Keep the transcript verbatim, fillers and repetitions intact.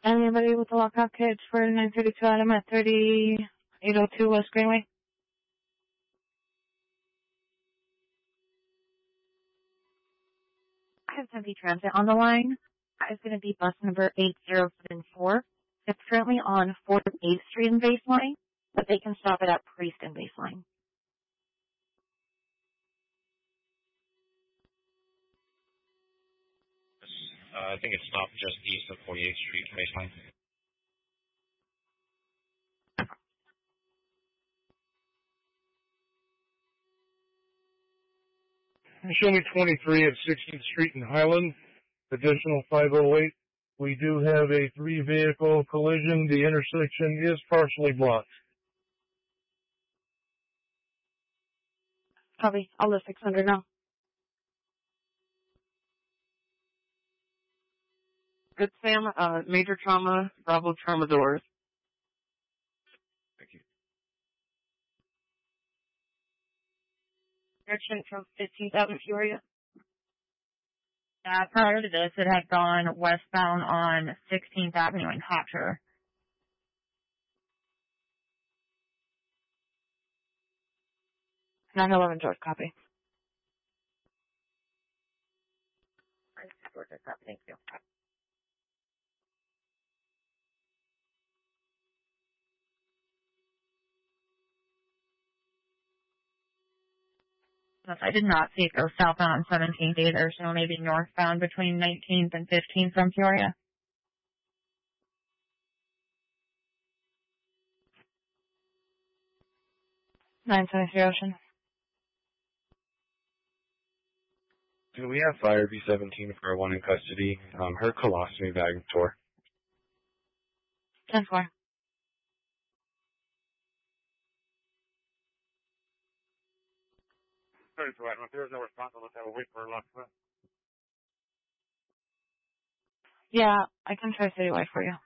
Anybody with the lockout kids for nine thirty-two Adam at thirty-eight oh two West Greenway? I have Tempe Transit on the line. That is going to be bus number eight zero seven four. It's currently on fourth and eighth Street in Baseline, but they can stop it at Priest and Baseline. Uh, I think it stopped just east of forty-eighth Street, Baseline. Show me twenty-three at sixteenth Street in Highland, additional five oh eight. We do have a three-vehicle collision. The intersection is partially blocked. Copy. I'll list six hundred now. Good, Sam. Uh, major trauma, Bravo trauma doors. Thank you. Direction from fifteenth Avenue, Peoria. Uh, prior to this, it had gone westbound on sixteenth Avenue in Hatcher. nine eleven George, copy. Thank you. I did not see it go southbound on seventeenth either, so maybe northbound between nineteenth and fifteenth from Peoria. nine seventy-three Ocean. Do we have Fire B seventeen for one in custody? Um, her colostomy bag tore. ten four. Sorry for that. If there's no response, I'll just have a wait for a lock. Yeah, I can try citywide for you.